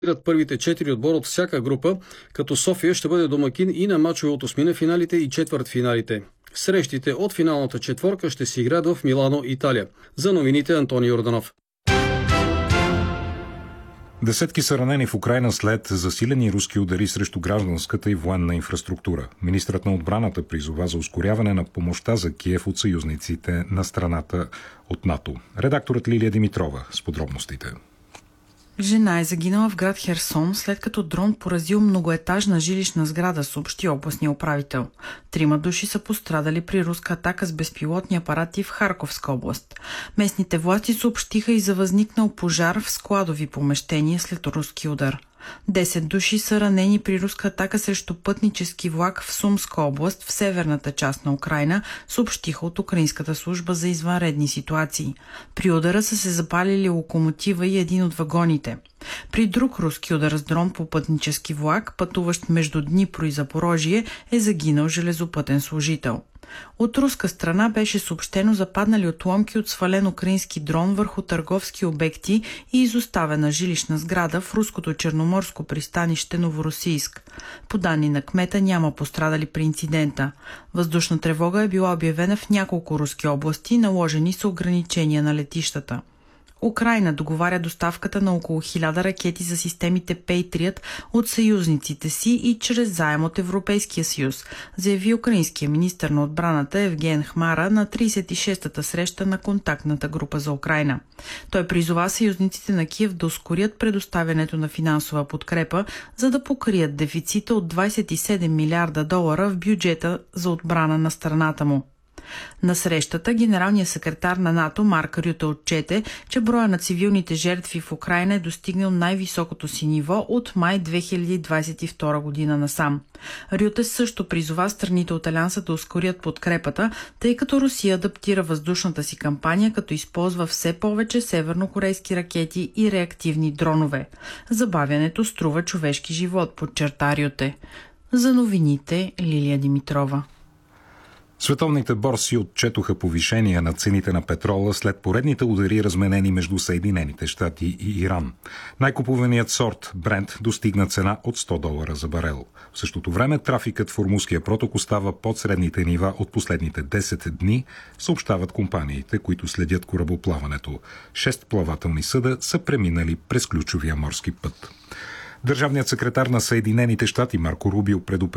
Първите 4 отбора от всяка група, като София ще бъде домакин и на мачове от осмина-финалите и четвъртфиналите. Срещите от финалната четворка ще се играят в Милано, Италия. За новините Антони Йорданов. Десетки са ранени в Украйна след засилени руски удари срещу гражданската и военна инфраструктура. Министрът на отбраната призова за ускоряване на помощта за Киев от съюзниците на страната от НАТО. Редакторът Лилия Димитрова с подробностите. Жена е загинала в град Херсон, след като дрон поразил многоетажна жилищна сграда, съобщи областния управител. 3 души са пострадали при руска атака с безпилотни апарати в Харковска област. Местните власти съобщиха и за възникнал пожар в складови помещения след руски удар. 10 души са ранени при руска атака срещу пътнически влак в Сумска област, в северната част на Украйна, съобщиха от Украинската служба за извънредни ситуации. При удара са се запалили локомотива и един от вагоните. При друг руски удар с дрон по пътнически влак, пътуващ между Днипро и Запорожие, е загинал железопътен служител. От руска страна беше съобщено за паднали отломки от свален украински дрон върху търговски обекти и изоставена жилищна сграда в руското черноморско пристанище Новоросийск. По данни на кмета няма пострадали при инцидента. Въздушна тревога е била обявена в няколко руски области, наложени са ограничения на летищата. Украйна договаря доставката на около 1000 ракети за системите Patriot от съюзниците си и чрез заем от Европейския съюз, заяви украинския министър на отбраната Евген Хмара на 36-та среща на контактната група за Украйна. Той призова съюзниците на Киев да ускорят предоставянето на финансова подкрепа, за да покрият дефицита от $27 милиарда в бюджета за отбрана на страната му. На срещата генералният секретар на НАТО Марк Рюте отчете, че броя на цивилните жертви в Украйна е достигнал най-високото си ниво от май 2022 година насам. Рюте също призова страните от Алианса да ускорят подкрепата, тъй като Русия адаптира въздушната си кампания, като използва все повече севернокорейски ракети и реактивни дронове. Забавянето струва човешки живот, подчерта Рюте. За новините Лилия Димитрова. Световните борси отчетоха повишение на цените на петрола след поредните удари, разменени между Съединените щати и Иран. Най-купуваният сорт Брент достигна цена от $100 за барел. В същото време трафикът в Ормузския проток остава под средните нива от последните 10 дни, съобщават компаниите, които следят корабоплаването. 6 плавателни съда са преминали през ключовия морски път. Държавният секретар на Съединените щати Марко Рубио предупреди